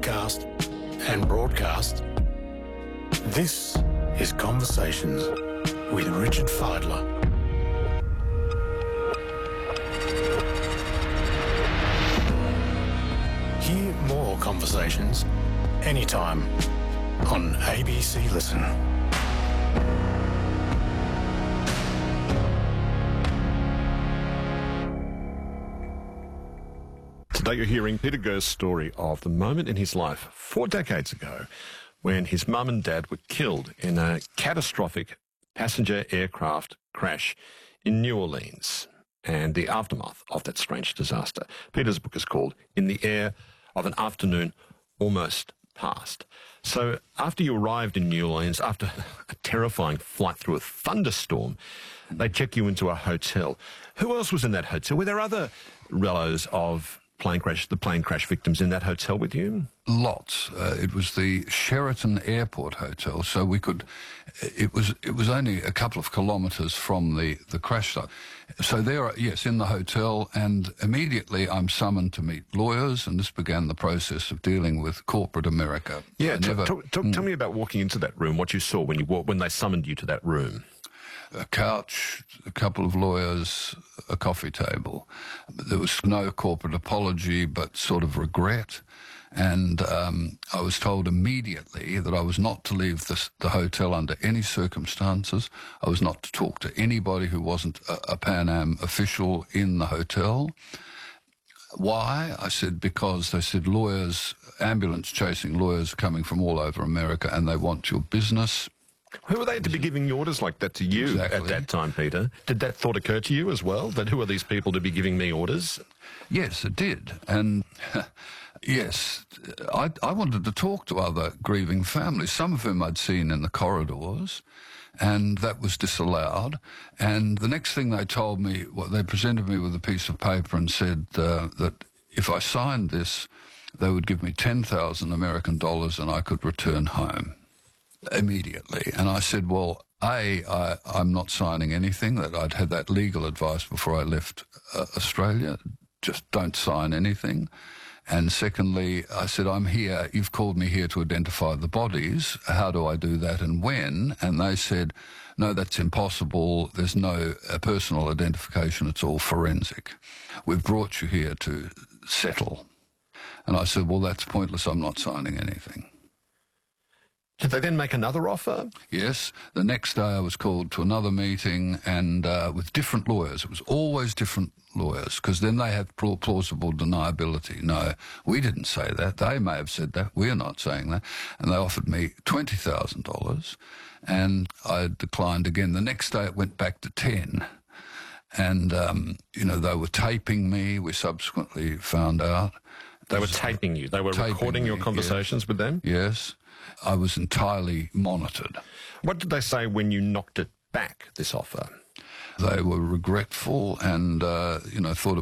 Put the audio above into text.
podcast and broadcast. This is Conversations with Richard Fidler. Hear more conversations anytime on ABC Listen. Today you're hearing Peter Gurr's story of the moment in his life 4 decades ago when his mum and dad were killed in a catastrophic passenger aircraft crash in New Orleans and the aftermath of that strange disaster. Peter's book is called In the Air of an Afternoon Almost Past. So after you arrived in New Orleans, after a terrifying flight through a thunderstorm, they check you into a hotel. Who else was in that hotel? Were there other relatives of the plane crash victims in that hotel with you? Lots. It was the Sheraton Airport Hotel, so we could. It was only a couple of kilometres from the crash site. So there, yes, in the hotel, and immediately I'm summoned to meet lawyers, and this began the process of dealing with corporate America. Yeah, tell me about walking into that room. What you saw when they summoned you to that room. A couch, a couple of lawyers, a coffee table. There was no corporate apology, but sort of regret. And I was told immediately that I was not to leave the hotel under any circumstances. I was not to talk to anybody who wasn't a Pan Am official in the hotel. Why? I said, because they said lawyers, ambulance chasing lawyers coming from all over America, and they want your business. Who were they to be giving orders like that to you at that time, Peter? Did that thought occur to you as well, that who are these people to be giving me orders? Yes, it did. And yes, I wanted to talk to other grieving families, some of whom I'd seen in the corridors, and that was disallowed. And the next thing they told me, they presented me with a piece of paper and said that if I signed this, they would give me 10,000 American dollars and I could return home immediately. And I said, well, I'm not signing anything. That I'd had that legal advice before I left Australia. Just don't sign anything. And secondly, I said, I'm here. You've called me here to identify the bodies. How do I do that and when? And they said, no, that's impossible. There's no personal identification. It's all forensic. We've brought you here to settle. And I said, well, that's pointless. I'm not signing anything. Did they then make another offer? Yes. The next day I was called to another meeting and with different lawyers. It was always different lawyers because then they had plausible deniability. No, we didn't say that. They may have said that. We're not saying that. And they offered me $20,000 and I declined again. The next day it went back to 10. And, they were taping me. We subsequently found out. They were taping you? They were recording your conversations with them? Yes. I was entirely monitored. What did they say when you knocked it back, this offer? They were regretful and, thought it